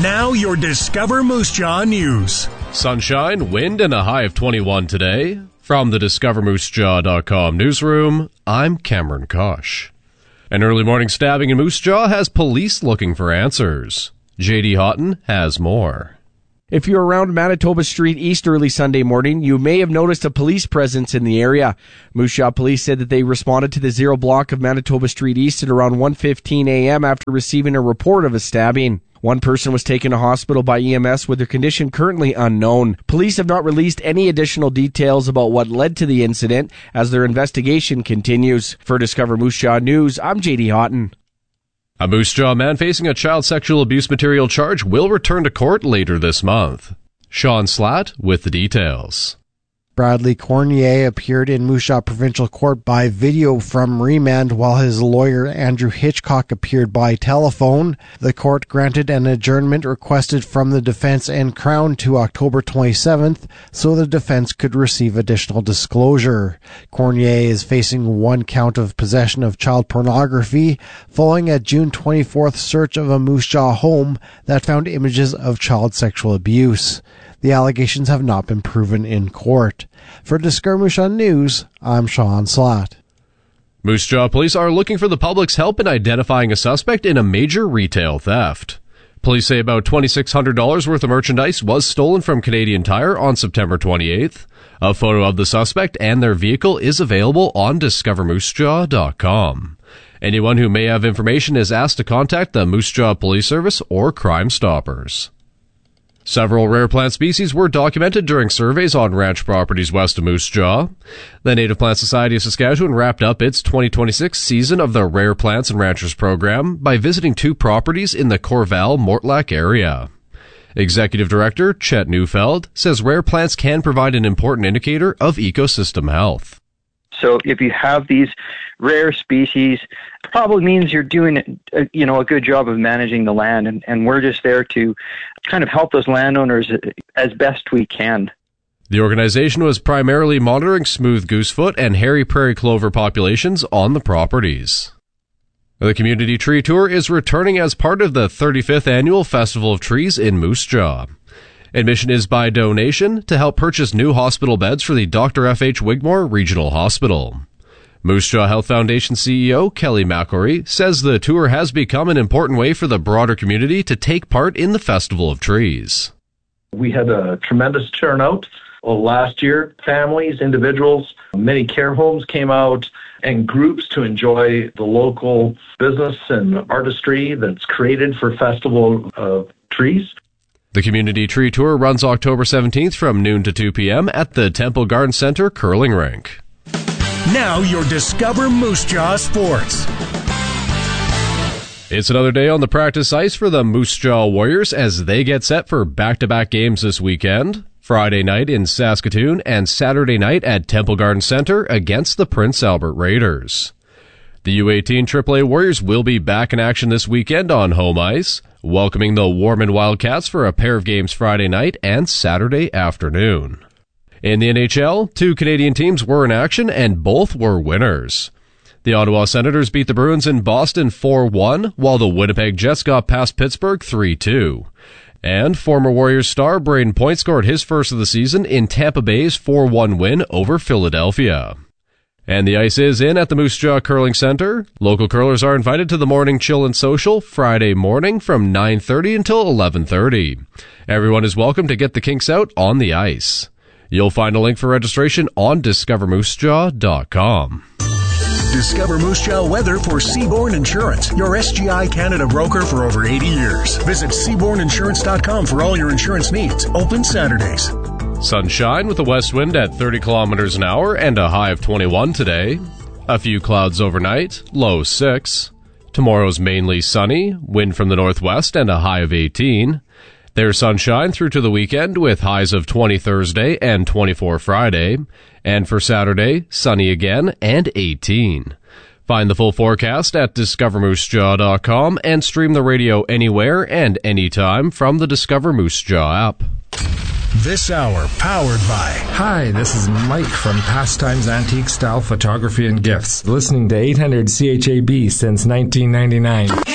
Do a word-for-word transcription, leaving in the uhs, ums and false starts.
Now your Discover Moose Jaw news. Sunshine, wind, and a high of twenty-one today. From the discover moose jaw dot com newsroom, I'm Cameron Kosh. An early morning stabbing in Moose Jaw has police looking for answers. J D Houghton has more. If you're around Manitoba Street East early Sunday morning, you may have noticed a police presence in the area. Moose Jaw police said that they responded to the zero block of Manitoba Street East at around one fifteen a.m. after receiving a report of a stabbing. One person was taken to hospital by E M S with their condition currently unknown. Police have not released any additional details about what led to the incident as their investigation continues. For Discover Moose Jaw News, I'm J D Houghton. A Moose Jaw man facing a child sexual abuse material charge will return to court later this month. Sean Slatt with the details. Bradley Cornier appeared in Moose Jaw Provincial Court by video from remand, while his lawyer Andrew Hitchcock appeared by telephone. The court granted an adjournment requested from the defense and Crown to October twenty-seventh so the defense could receive additional disclosure. Cornier is facing one count of possession of child pornography following a June twenty-fourth search of a Moose Jaw home that found images of child sexual abuse. The allegations have not been proven in court. For Discover Moose Jaw News, I'm Sean Slatt. Moose Jaw police are looking for the public's help in identifying a suspect in a major retail theft. Police say about two thousand six hundred dollars worth of merchandise was stolen from Canadian Tire on September twenty-eighth. A photo of the suspect and their vehicle is available on discover moose jaw dot com. Anyone who may have information is asked to contact the Moose Jaw Police Service or Crime Stoppers. Several rare plant species were documented during surveys on ranch properties west of Moose Jaw. The Native Plant Society of Saskatchewan wrapped up its twenty twenty-six season of the Rare Plants and Ranchers program by visiting two properties in the Corval-Mortlach area. Executive Director Chet Neufeld says rare plants can provide an important indicator of ecosystem health. So if you have these rare species, it probably means you're doing a, you know, a good job of managing the land, and, and we're just there to kind of help those landowners as best we can. The organization was primarily monitoring smooth goosefoot and hairy prairie clover populations on the properties. The Community Tree Tour is returning as part of the thirty-fifth Annual Festival of Trees in Moose Jaw. Admission is by donation to help purchase new hospital beds for the Doctor F H Wigmore Regional Hospital. Moose Jaw Health Foundation C E O Kelly McElry says the tour has become an important way for the broader community to take part in the Festival of Trees. We had a tremendous turnout last year. Families, individuals, many care homes came out, and groups to enjoy the local business and artistry that's created for Festival of Trees. The Community Tree Tour runs October seventeenth from noon to two p.m. at the Temple Garden Center Curling Rink. Now your Discover Moose Jaw Sports. It's another day on the practice ice for the Moose Jaw Warriors as they get set for back-to-back games this weekend. Friday night in Saskatoon and Saturday night at Temple Garden Center against the Prince Albert Raiders. The U eighteen triple A Warriors will be back in action this weekend on home ice, welcoming the Warman Wildcats for a pair of games Friday night and Saturday afternoon. In the N H L, two Canadian teams were in action and both were winners. The Ottawa Senators beat the Bruins in Boston four one, while the Winnipeg Jets got past Pittsburgh three two. And former Warriors star Brayden Point scored his first of the season in Tampa Bay's four one win over Philadelphia. And the ice is in at the Moose Jaw Curling Center. Local curlers are invited to the morning chill and social Friday morning from nine thirty until eleven thirty. Everyone is welcome to get the kinks out on the ice. You'll find a link for registration on discover moose jaw dot com. Discover Moose Jaw weather for Seabourn Insurance, your S G I Canada broker for over eighty years. Visit seabourn insurance dot com for all your insurance needs. Open Saturdays. Sunshine with a west wind at thirty kilometers an hour and a high of twenty-one today. A few clouds overnight, low six. Tomorrow's mainly sunny, wind from the northwest and a high of eighteen. There's sunshine through to the weekend with highs of twenty Thursday and twenty-four Friday. And for Saturday, sunny again and eighteen. Find the full forecast at discover moose jaw dot com and stream the radio anywhere and anytime from the Discover Moose Jaw app. This hour powered by... Hi, this is Mike from Pastimes Antique Style Photography and Gifts, listening to eight hundred C H A B since nineteen ninety-nine.